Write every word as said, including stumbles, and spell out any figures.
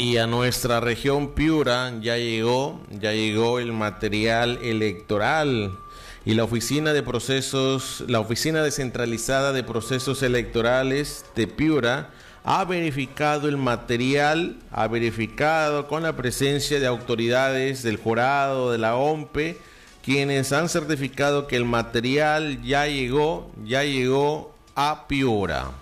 Y a nuestra región Piura ya llegó, ya llegó el material electoral y la oficina de procesos, la oficina descentralizada de procesos electorales de Piura ha verificado el material, ha verificado con la presencia de autoridades del jurado de la O M P E, quienes han certificado que el material ya llegó, ya llegó a Piura.